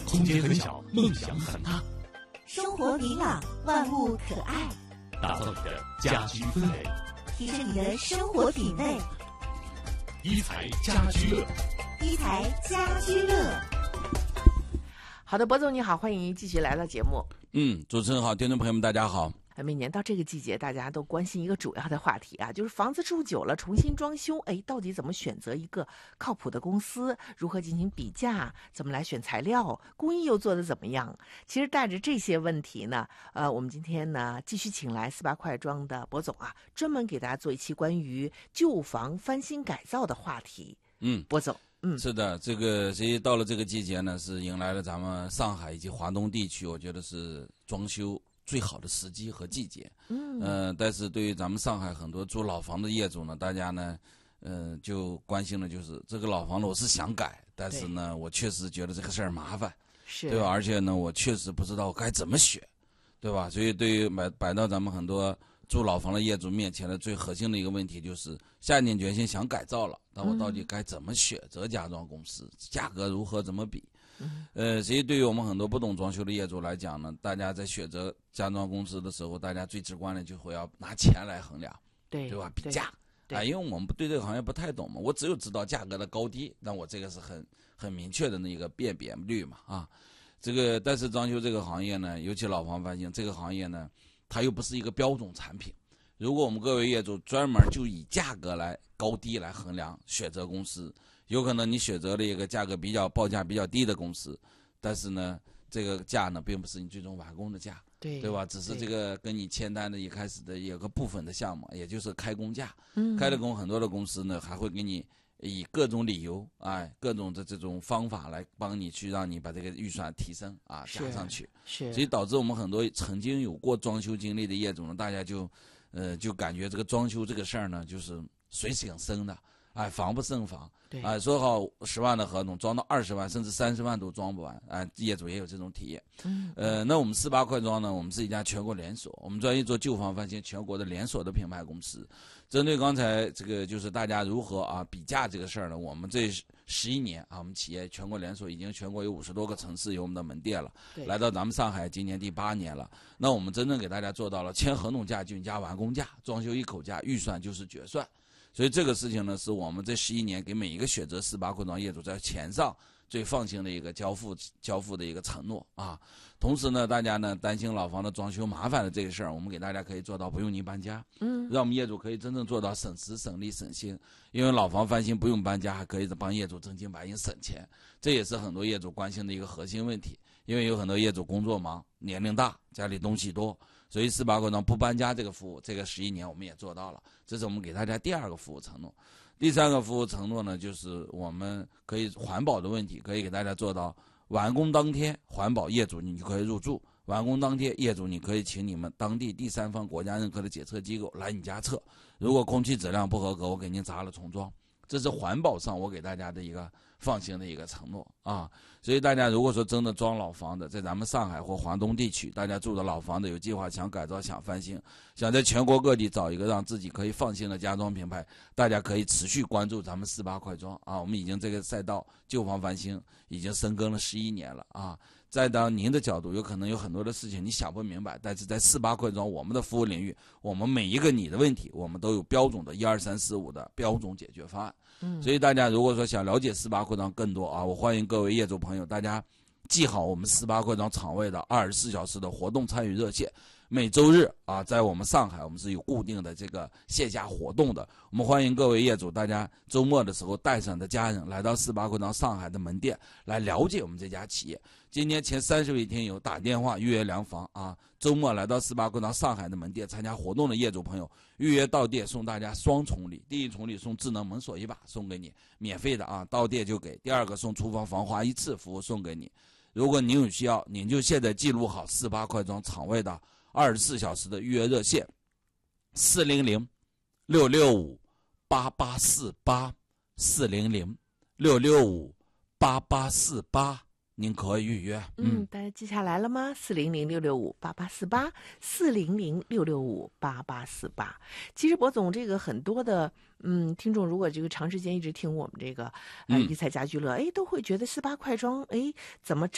空间很小，梦想很大。 生活明朗，万物可爱。 打造你的家居氛围， 提升你的生活品味。 一材家居乐， 一材家居乐。 好的，博总你好，欢迎继续来到节目。 主持人好，听众朋友们大家好。 每年到这个季节，大家都关心一个主要的话题啊，就是房子住久了重新装修，到底怎么选择一个靠谱的公司？如何进行比价？怎么来选材料？工艺又做得怎么样？其实带着这些问题呢，我们今天呢继续请来48块庄的博总啊，专门给大家做一期关于旧房翻新改造的话题。博总。 是的，这个其实到了这个季节呢，是迎来了咱们上海以及华东地区，我觉得是装修最好的时机和季节。但是对于咱们上海很多住老房的业主呢，大家呢，就关心的就是这个老房子我是想改，但是呢，我确实觉得这个事儿麻烦，对吧？而且呢，我确实不知道该怎么选，对吧？所以对于摆到咱们很多住老房的业主面前的最核心的一个问题就是下定决心想改造了，那我到底该怎么选择家装公司，价格如何怎么比？其实对于我们很多不懂装修的业主来讲呢，大家在选择家装公司的时候，大家最直观的就会要拿钱来衡量，对吧？比价因为我们对这个行业不太懂嘛，我只有知道价格的高低，那我这个是很明确的那个辨别率嘛啊。这个但是装修这个行业呢，尤其老房翻新这个行业呢，它又不是一个标准产品。如果我们各位业主专门就以价格来高低来衡量选择公司，有可能你选择了一个价格报价比较低的公司，但是呢，这个价呢并不是你最终完工的价，对吧？只是这个跟你签单的一开始的有个部分的项目，也就是开工价。开了工很多的公司呢，还会给你以各种理由各种的这种方法来帮你去让你把这个预算提升加上去。所以导致我们很多曾经有过装修经历的业主呢，大家就感觉这个装修这个事儿呢，就是水挺深的，防不胜防。说好10万的合同装到20万甚至30万都装不完，业主也有这种体验。那我们48块庄呢，我们是一家全国连锁，我们专业做旧房翻新全国的连锁的品牌公司。针对刚才这个就是大家如何比价这个事儿呢，我们这11年我们企业全国连锁已经全国有50多个城市有我们的门店了，来到咱们上海今年第8年了。那我们真正给大家做到了签合同价就加完工价，装修一口价，预算就是决算。所以这个事情呢，是我们这11年给每一个选择48块庄业主在钱上最放心的一个交付的一个承诺啊。同时呢，大家呢担心老房的装修麻烦的这个事儿，我们给大家可以做到不用您搬家，让我们业主可以真正做到省时省力省心。因为老房翻新不用搬家，还可以帮业主真金白银省钱，这也是很多业主关心的一个核心问题。因为有很多业主工作忙，年龄大，家里东西多，所以48块庄不搬家这个服务，这个11年我们也做到了，这是我们给大家第2个服务承诺。第3个服务承诺呢，就是我们可以环保的问题，可以给大家做到完工当天环保，业主你就可以入住，完工当天业主你可以请你们当地第3方国家认可的检测机构来你家测，如果空气质量不合格，我给您砸了重装。这是环保上我给大家的一个放心的一个承诺啊。所以大家如果说真的装老房的，在咱们上海或华东地区，大家住的老房子有计划想改造想翻新，想在全国各地找一个让自己可以放心的家装品牌，大家可以持续关注咱们48块庄我们已经这个赛道旧房翻新已经深耕了11年了啊。再当您的角度，有可能有很多的事情你想不明白，但是在48块庄我们的服务领域，我们每一个你的问题，我们都有标准的12345的标准解决方案。所以大家如果说想了解48块庄更多我欢迎各位业主朋友，大家记好我们48块庄场位的24小时的活动参与热线。每周日在我们上海我们是有固定的这个线下活动的，我们欢迎各位业主，大家周末的时候带上的家人来到48块庄上海的门店来了解我们这家企业。今年前30位听友打电话预约量房周末来到48块庄上海的门店参加活动的业主朋友，预约到店送大家双重礼，第一重礼送智能门锁1把送给你，免费的到店就给；第2个送厨房防滑1次服务送给你。如果您有需要，您就现在记录好48块庄场位的24小时的预约热线：400-665-8848 400-665-8848，您可以预约。 大家记下来了吗？400-665-8848 400-665-8848。其实博总这个很多的听众如果这个长时间一直听我们这个一材家居乐，都会觉得48块庄怎么